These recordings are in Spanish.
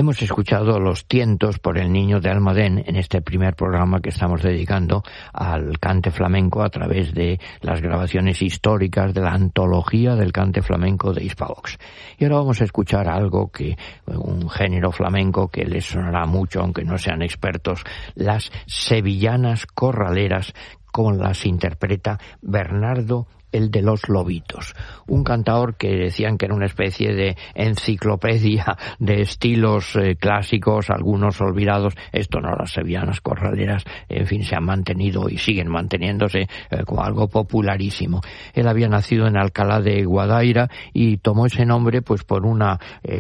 Hemos escuchado Los tientos por el Niño de Almadén en este primer programa que estamos dedicando al cante flamenco a través de las grabaciones históricas de la antología del cante flamenco de Hispavox. Y ahora vamos a escuchar algo un género flamenco que les sonará mucho, aunque no sean expertos, las sevillanas corraleras, como las interpreta Bernardo el de los Lobitos, un cantaor que decían que era una especie de enciclopedia de estilos clásicos, algunos olvidados. Esto no, las sevillanas corraleras, en fin, se han mantenido y siguen manteniéndose como algo popularísimo. Él había nacido en Alcalá de Guadaira y tomó ese nombre pues por una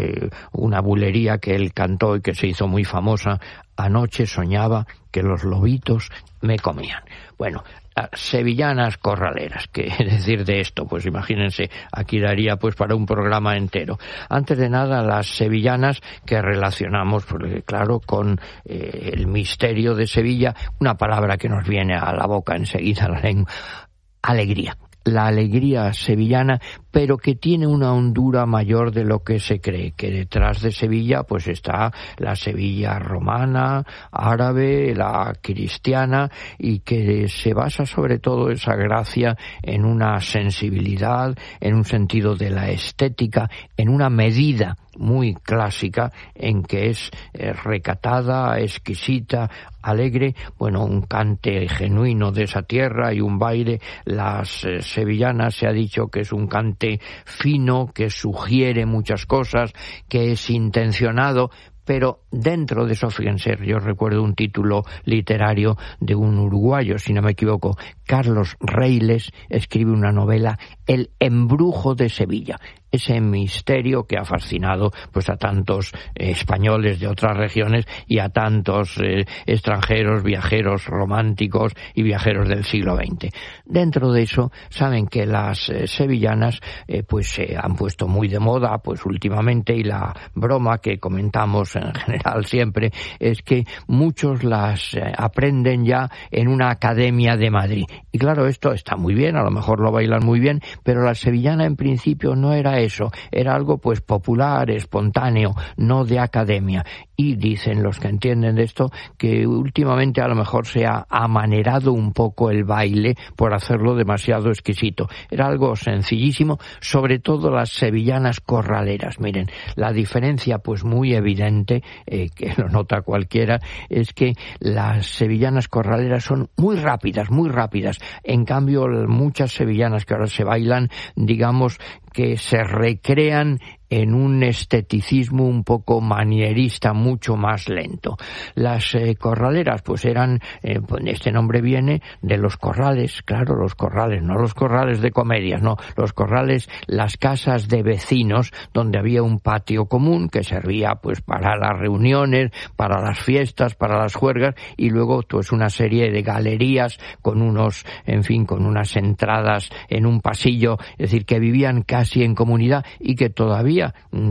bulería que él cantó y que se hizo muy famosa: anoche soñaba que los lobitos me comían. Bueno, sevillanas corraleras, ¿qué decir de esto? Pues imagínense, aquí daría pues para un programa entero. Antes de nada, las sevillanas que relacionamos, porque claro, con el misterio de Sevilla, una palabra que nos viene a la boca enseguida, la lengua: alegría. La alegría sevillana, pero que tiene una hondura mayor de lo que se cree, que detrás de Sevilla pues está la Sevilla romana, árabe, la cristiana, y que se basa sobre todo esa gracia en una sensibilidad, en un sentido de la estética, en una medida muy clásica en que es recatada, exquisita, alegre, bueno, un cante genuino de esa tierra y un baile. Las sevillanas se ha dicho que es un cante fino, que sugiere muchas cosas, que es intencionado, pero dentro de eso, fíjense, yo recuerdo un título literario de un uruguayo, si no me equivoco, Carlos Reiles, escribe una novela, El embrujo de Sevilla, ese misterio que ha fascinado pues a tantos españoles de otras regiones y a tantos extranjeros, viajeros románticos y viajeros del siglo XX. Dentro de eso, saben que las sevillanas pues se han puesto muy de moda pues últimamente, y la broma que comentamos en general siempre es que muchos las aprenden ya en una academia de Madrid. Y claro, esto está muy bien, a lo mejor lo bailan muy bien, pero la sevillana en principio no era eso, era algo pues popular, espontáneo, no de academia. Y dicen los que entienden de esto que últimamente a lo mejor se ha amanerado un poco el baile por hacerlo demasiado exquisito. Era algo sencillísimo, sobre todo las sevillanas corraleras. Miren, la diferencia pues muy evidente, que lo nota cualquiera, es que las sevillanas corraleras son muy rápidas, muy rápidas. En cambio, muchas sevillanas que ahora se bailan, digamos que se recrean en un esteticismo un poco manierista, mucho más lento. Las corraleras pues eran, este nombre viene de los corrales, claro, los corrales, no los corrales de comedias, no, los corrales, las casas de vecinos donde había un patio común que servía pues para las reuniones, para las fiestas, para las juergas, y luego pues una serie de galerías con unos, en fin, con unas entradas en un pasillo, es decir, que vivían casi en comunidad y que todavía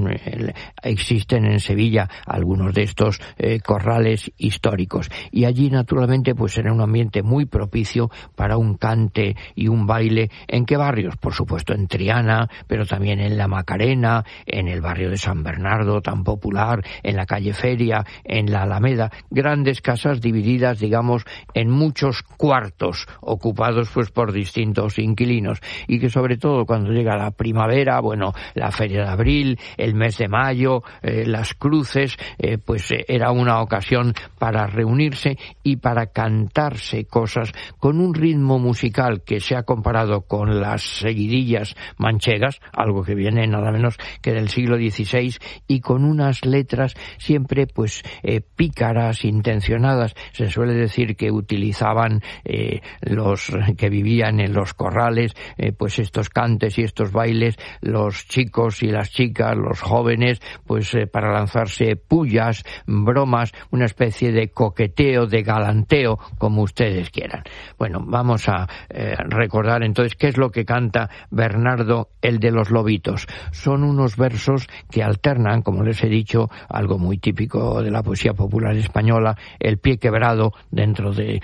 existen en Sevilla algunos de estos corrales históricos. Y allí naturalmente pues era un ambiente muy propicio para un cante y un baile. ¿En qué barrios? Por supuesto en Triana, pero también en la Macarena, en el barrio de San Bernardo tan popular, en la calle Feria, en la Alameda, grandes casas divididas, digamos, en muchos cuartos ocupados pues por distintos inquilinos, y que sobre todo cuando llega la primavera, bueno, la Feria de Abril, el mes de mayo, las cruces, pues era una ocasión para reunirse y para cantarse cosas con un ritmo musical que se ha comparado con las seguidillas manchegas, algo que viene nada menos que del siglo XVI, y con unas letras siempre pues pícaras, intencionadas. Se suele decir que utilizaban los que vivían en los corrales, pues estos cantes y estos bailes, los chicos y las chicas, los jóvenes, pues para lanzarse pullas, bromas, una especie de coqueteo, de galanteo, como ustedes quieran. Bueno, vamos a recordar entonces qué es lo que canta Bernardo el de los Lobitos. Son unos versos que alternan, como les he dicho, algo muy típico de la poesía popular española, el pie quebrado dentro de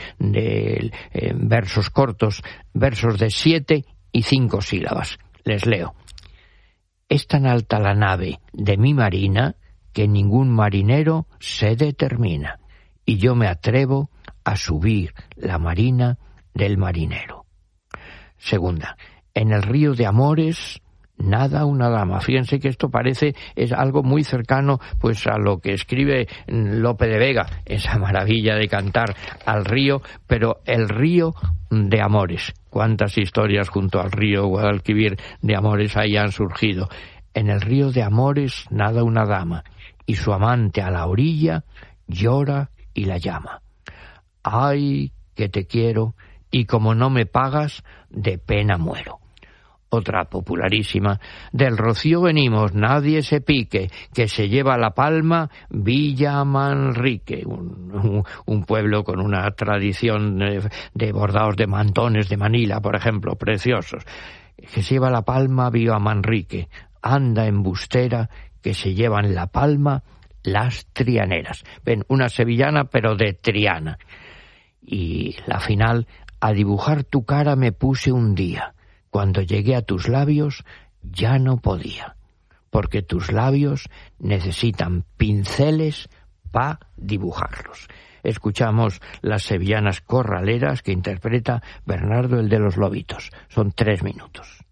versos cortos, versos de 7 y 5 sílabas. Les leo. Es tan alta la nave de mi marina que ningún marinero se determina, y yo me atrevo a subir la marina del marinero. Segunda, en el río de amores nada una dama. Fíjense que esto es algo muy cercano pues a lo que escribe Lope de Vega, esa maravilla de cantar al río, pero el río de amores. Cuántas historias junto al río Guadalquivir de amores ahí han surgido. En el río de amores nada una dama, y su amante a la orilla llora y la llama. Ay, que te quiero, y como no me pagas, de pena muero. Otra popularísima, del Rocío venimos, nadie se pique, que se lleva la palma Villa Manrique, un pueblo con una tradición de bordados de mantones de Manila, por ejemplo, preciosos. Que se lleva la palma Villa Manrique, anda embustera, que se llevan la palma las trianeras. Ven, una sevillana pero de Triana. Y la final, a dibujar tu cara me puse un día. Cuando llegué a tus labios ya no podía, porque tus labios necesitan pinceles para dibujarlos. Escuchamos las sevillanas corraleras que interpreta Bernardo el de los Lobitos. Son 3 minutos.